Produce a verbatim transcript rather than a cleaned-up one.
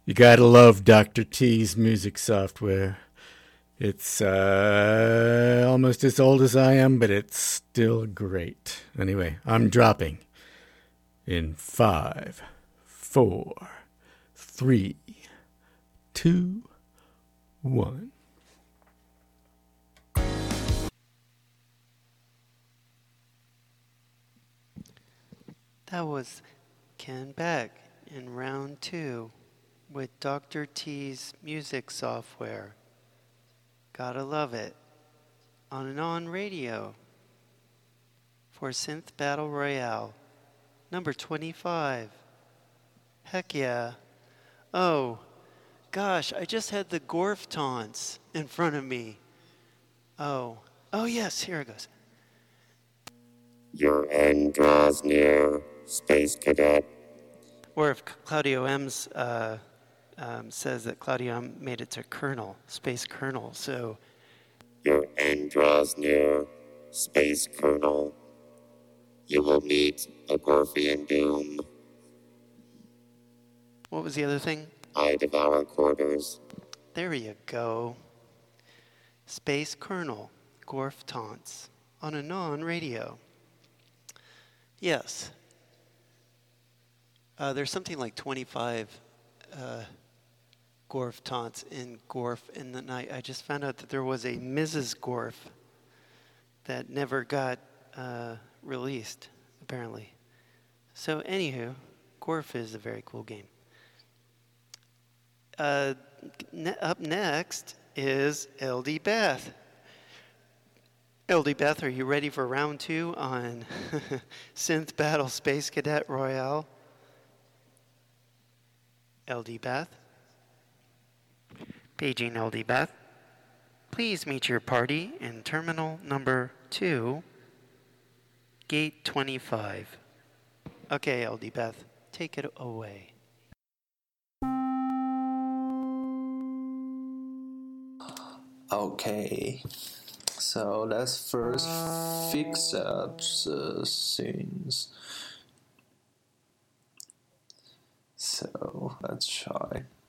You gotta love Doctor T's music software. It's uh, almost as old as I am, but it's still great. Anyway, I'm dropping in five, four, three, two, one. That was Ken Beck in round two with Doctor T's music software. Gotta love it. On and on radio for Synth Battle Royale, number twenty-five. Heck yeah. Oh, gosh, I just had the Gorf taunts in front of me. Oh, oh yes, here it goes. Your end draws near, Space Cadet. Or if Claudio M's uh, um, says that Claudio M made it to Colonel, Space Colonel, so... Your end draws near, Space Colonel. You will meet a Gorfian doom. What was the other thing? I devour quarters. There you go. Space Colonel, Gorf taunts, on a non-radio. Yes. Uh, there's something like twenty-five uh, Gorf taunts in Gorf in the night. I just found out that there was a Missus Gorf that never got uh, released, apparently. So, anywho, Gorf is a very cool game. Uh, ne- up next is L D Beth. L D Beth, are you ready for round two on Synth Battle Space Cadet Royale? L D Beth? Paging L D Beth. Please meet your party in terminal number two, gate twenty-five. Okay, L D Beth, take it away. Okay, so let's first fix up the scenes. So let's try.